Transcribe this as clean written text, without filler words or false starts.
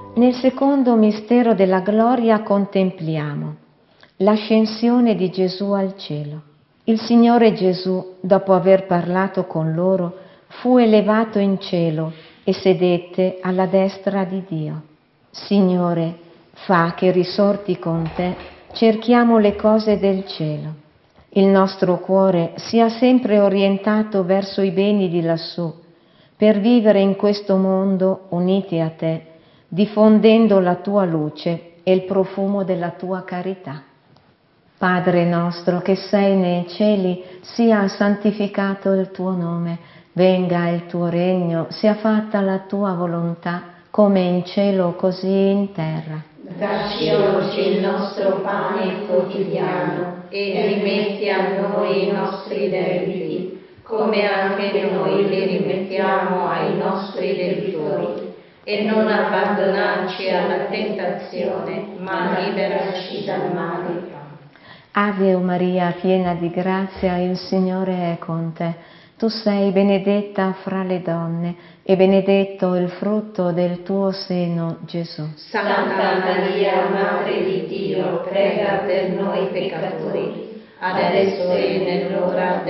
Nel secondo mistero della gloria contempliamo l'ascensione di Gesù al cielo. Il Signore Gesù, dopo aver parlato con loro, fu elevato in cielo e sedette alla destra di Dio. Signore, fa che risorti con te cerchiamo le cose del cielo. Il nostro cuore sia sempre orientato verso i beni di lassù, per vivere in questo mondo uniti a te, diffondendo la tua luce e il profumo della tua carità. Padre nostro che sei nei cieli, sia santificato il tuo nome, venga il tuo regno, sia fatta la tua volontà, come in cielo così in terra. Dacci oggi il nostro pane quotidiano e rimetti a noi i nostri debiti, come anche noi li rimettiamo ai nostri debitori. E non abbandonarci alla tentazione, ma liberaci dal male. Ave Maria, piena di grazia, il Signore è con te. Tu sei benedetta fra le donne e benedetto il frutto del tuo seno, Gesù. Santa Maria, Madre di Dio, prega per noi peccatori, adesso e nell'ora